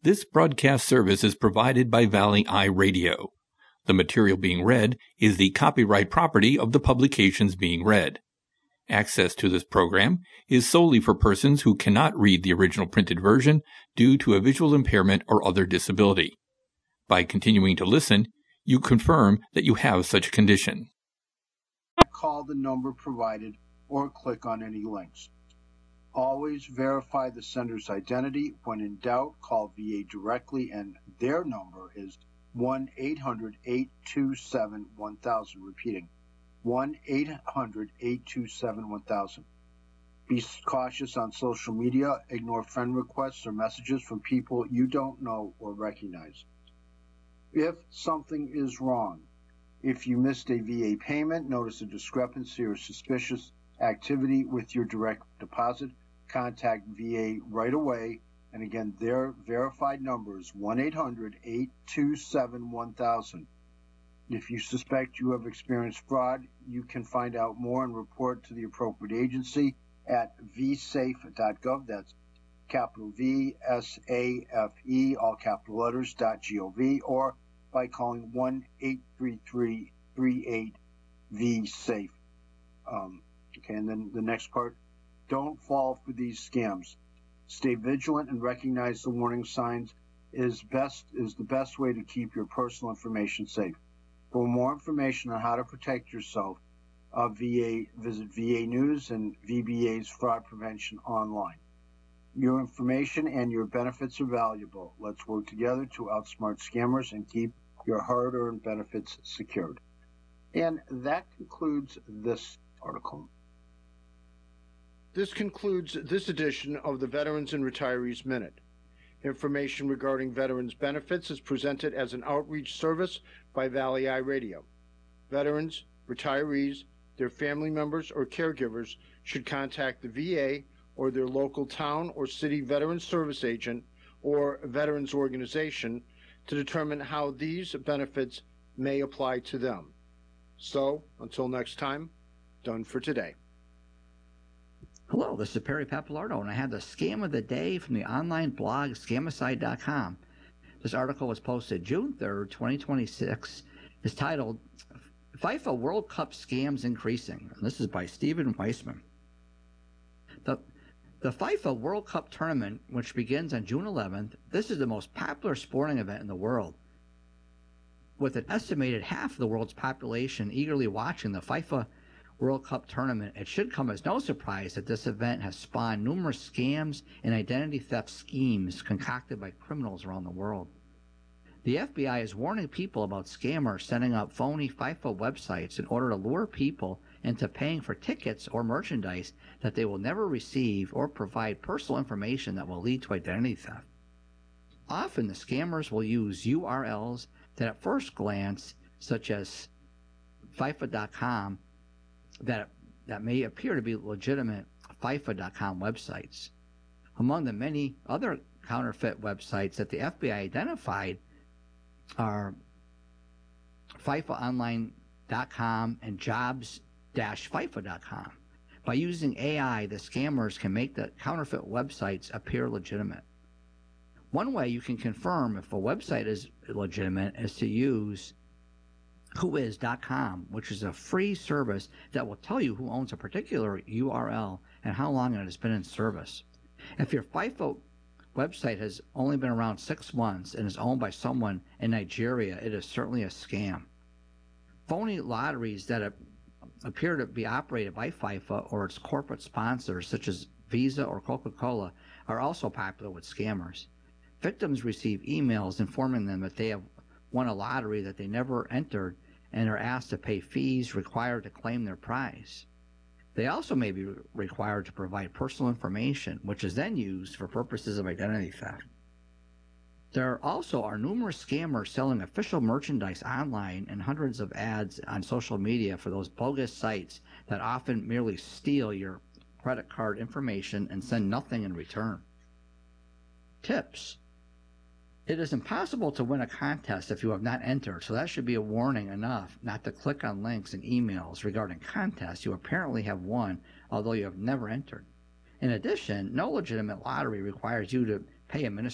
This broadcast service is provided by Valley Eye Radio. The material being read is the copyright property of the publications being read. Access to this program is solely for persons who cannot read the original printed version due to a visual impairment or other disability. By continuing to listen, you confirm that you have such a condition. Call the number provided or click on any links. Always verify the sender's identity. When in doubt, call VA directly, and their number is 1-800-827-1000. Repeating, 1-800-827-1000. Be cautious on social media. Ignore friend requests or messages from people you don't know or recognize. If something is wrong, if you missed a VA payment, notice a discrepancy or suspicious activity with your direct deposit, contact VA right away. And again, their verified number is 1-800-827-1000. If you suspect you have experienced fraud, you can find out more and report to the appropriate agency at vsafe.gov. That's capital VSAFE, all capital letters, .gov, or by calling 1-833-38-VSAFE. Okay, and then the next part, don't fall for these scams. Stay vigilant and recognize the warning signs is the best way to keep your personal information safe. For more information on how to protect yourself, visit VA News and VBA's Fraud Prevention Online. Your information and your benefits are valuable. Let's work together to outsmart scammers and keep your hard-earned benefits secured. And that concludes this article. This concludes this edition of the Veterans and Retirees Minute. Information regarding veterans' benefits is presented as an outreach service by Valley Eye Radio. Veterans, retirees, their family members, or caregivers should contact the VA or their local town or city veterans service agent or veterans organization to determine how these benefits may apply to them. So, until next time, done for today. Hello, this is Perry Pappalardo, and I have the Scam of the Day from the online blog Scamicide.com. This article was posted June 3rd, 2026. It's titled, FIFA World Cup Scams Increasing. And this is by Stephen Weissman. The FIFA World Cup tournament, which begins on June 11th, this is the most popular sporting event in the world. With an estimated half of the world's population eagerly watching the FIFA World Cup tournament, it should come as no surprise that this event has spawned numerous scams and identity theft schemes concocted by criminals around the world. The FBI is warning people about scammers setting up phony FIFA websites in order to lure people into paying for tickets or merchandise that they will never receive, or provide personal information that will lead to identity theft. Often the scammers will use URLs that at first glance, such as FIFA.com, that may appear to be legitimate FIFA.com websites. Among the many other counterfeit websites that the FBI identified are FIFAonline.com and jobs-FIFA.com. By using AI, the scammers can make the counterfeit websites appear legitimate. One way you can confirm if a website is legitimate is to use Whois.com, which is a free service that will tell you who owns a particular URL and how long it has been in service. If your FIFA website has only been around 6 months and is owned by someone in Nigeria, it is certainly a scam. Phony lotteries that appear to be operated by FIFA or its corporate sponsors, such as Visa or Coca-Cola, are also popular with scammers. Victims receive emails informing them that they have won a lottery that they never entered and are asked to pay fees required to claim their prize. They also may be required to provide personal information, which is then used for purposes of identity theft. There also are numerous scammers selling official merchandise online and hundreds of ads on social media for those bogus sites that often merely steal your credit card information and send nothing in return. Tips. It is impossible to win a contest if you have not entered, so that should be a warning enough not to click on links and emails regarding contests you apparently have won, although you have never entered. In addition, no legitimate lottery requires you to pay administration